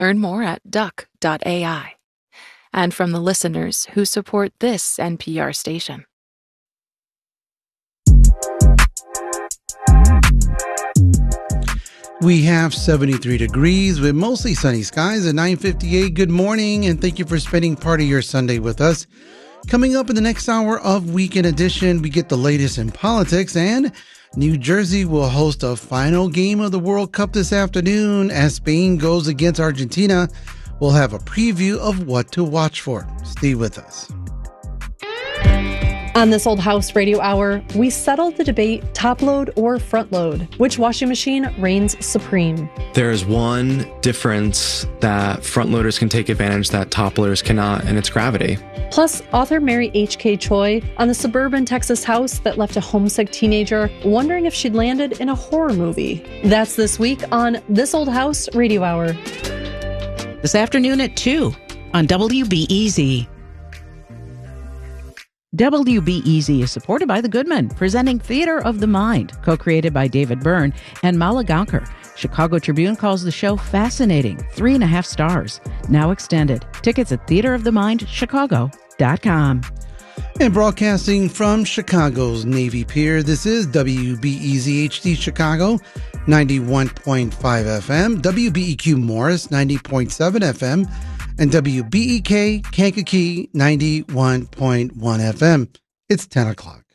Learn more at duck.ai. And from the listeners who support this NPR station. We have 73 degrees with mostly sunny skies at 9:58. Good morning, and thank you for spending part of your Sunday with us. Coming up in the next hour of Weekend Edition, we get the latest in politics, and New Jersey will host a final game of the World Cup this afternoon as Spain goes against Argentina. We'll have a preview of what to watch for. Stay with us. On This Old House Radio Hour, we settled the debate top load or front load. Which washing machine reigns supreme? There is one difference that front loaders can take advantage that top loaders cannot, and it's gravity. Plus, author Mary H.K. Choi on the suburban Texas house that left a homesick teenager wondering if she'd landed in a horror movie. That's this week on This Old House Radio Hour. This afternoon at 2 on WBEZ. WBEZ is supported by The Goodman, presenting Theater of the Mind, co-created by David Byrne and Mala Gaonkar. Chicago Tribune calls the show fascinating, 3.5 stars. Now extended. Tickets at theaterofthemindchicago.com. And broadcasting from Chicago's Navy Pier, this is WBEZ HD Chicago, 91.5 FM, WBEQ Morris, 90.7 FM, and WBEK Kankakee 91.1 FM. It's 10 o'clock.